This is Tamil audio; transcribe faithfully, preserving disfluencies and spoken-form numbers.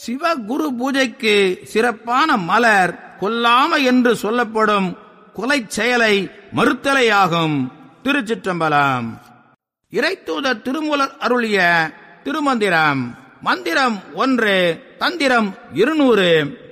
சிவகுரு பூஜைக்கு சிறப்பான மலர் கொல்லாமை என்று சொல்லப்படும் கொலை செயலை மறுத்தலையாகும். திருச்சிற்றம்பலம். இறைத்தூதர் திருமூலர் அருளிய திருமந்திரம். மந்திரம் ஒன்று, தந்திரம் இருநூறு.